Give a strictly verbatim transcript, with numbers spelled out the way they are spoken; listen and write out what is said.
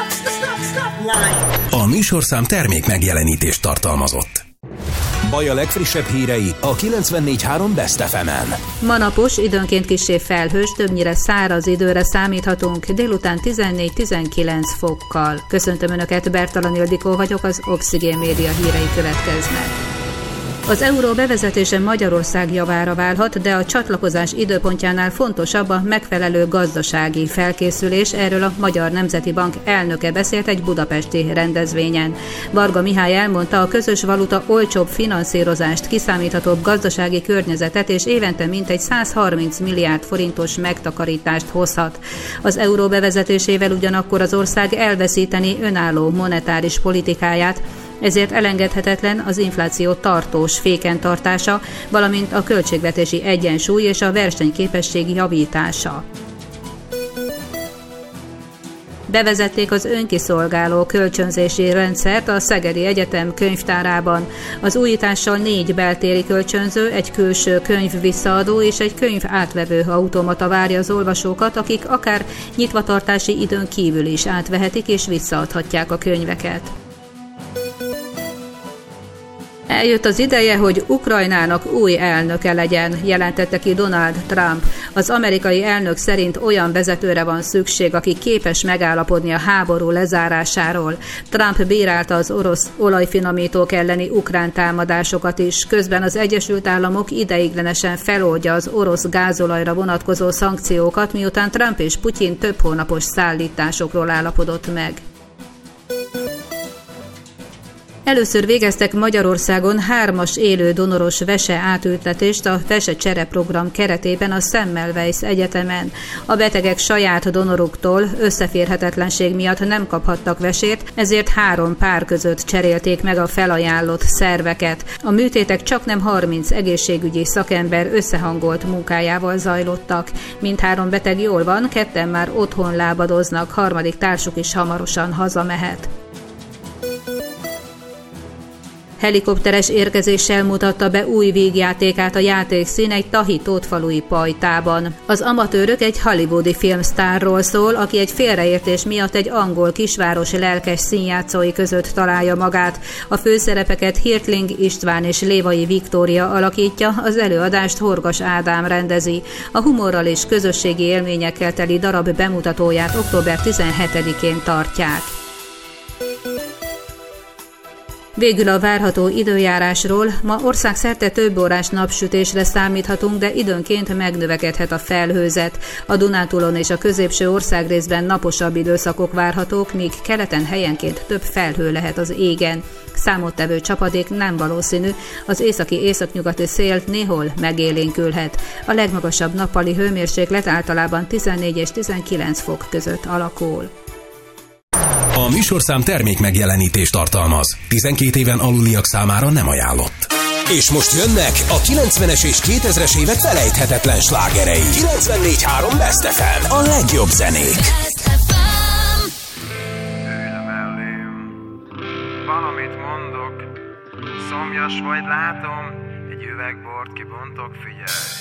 A műsorszám termék megjelenítést tartalmazott. Baj a legfrissebb hírei a kilencvennégy három Best ef emen. Ma napos, időnként kissé felhős, többnyire száraz időre számíthatunk, délután tizennégy-tizenkilenc fokkal. Köszöntöm Önöket, Bertalan Ildikó vagyok, az Oxigén Média hírei következnek. Az euró bevezetése Magyarország javára válhat, de a csatlakozás időpontjánál fontosabb a megfelelő gazdasági felkészülés. Erről a Magyar Nemzeti Bank elnöke beszélt egy budapesti rendezvényen. Varga Mihály elmondta, a közös valuta olcsóbb finanszírozást, kiszámíthatóbb gazdasági környezetet és évente mintegy százharminc milliárd forintos megtakarítást hozhat. Az euró bevezetésével ugyanakkor az ország elveszíteni önálló monetáris politikáját, ezért elengedhetetlen az infláció tartós féken tartása, valamint a költségvetési egyensúly és a versenyképesség javítása. Bevezették az önkiszolgáló kölcsönzési rendszert a Szegedi Egyetem könyvtárában. Az újítással négy beltéri kölcsönző, egy külső könyv visszaadó és egy könyv átvevő automata várja az olvasókat, akik akár nyitvatartási időn kívül is átvehetik és visszaadhatják a könyveket. Eljött az ideje, hogy Ukrajnának új elnöke legyen, jelentette ki Donald Trump. Az amerikai elnök szerint olyan vezetőre van szükség, aki képes megállapodni a háború lezárásáról. Trump bírálta az orosz olajfinomítók elleni ukrán támadásokat is, közben az Egyesült Államok ideiglenesen feloldja az orosz gázolajra vonatkozó szankciókat, miután Trump és Putyin több hónapos szállításokról állapodott meg. Először végeztek Magyarországon hármas élő donoros vese átültetést a Vesecsere program keretében a Semmelweis Egyetemen. A betegek saját donoruktól összeférhetetlenség miatt nem kaphattak vesét, ezért három pár között cserélték meg a felajánlott szerveket. A műtétek csaknem harminc egészségügyi szakember összehangolt munkájával zajlottak. Mindhárom beteg jól van, ketten már otthon lábadoznak, harmadik társuk is hamarosan hazamehet. Helikopteres érkezéssel mutatta be új vígjátékát a játékszín egy tahi tótfalui pajtában. Az amatőrök egy hollywoodi filmsztárról szól, aki egy félreértés miatt egy angol kisváros lelkes színjátszói között találja magát. A főszerepeket Hirtling István és Lévai Viktória alakítja, az előadást Horgas Ádám rendezi. A humorral és közösségi élményekkel teli darab bemutatóját október tizenhetedikén tartják. Végül a várható időjárásról. Ma országszerte több órás napsütésre számíthatunk, de időnként megnövekedhet a felhőzet. A Dunántúlon és a középső országrészben naposabb időszakok várhatók, míg keleten helyenként több felhő lehet az égen. Számottevő csapadék nem valószínű, az északi északnyugati szél néhol megélénkülhet. A legmagasabb nappali hőmérséklet általában tizennégy és tizenkilenc fok között alakul. A műsorszám termék megjelenítést tartalmaz. tizenkét éven aluliak számára nem ajánlott. És most jönnek a kilencvenes és kétezres évek felejthetetlen slágerei. kilencvennégy három Best ef em, a legjobb zenék. Ülj mellém, valamit mondok, szomjas vagy látom, egy üveg bort kibontok, figyelj.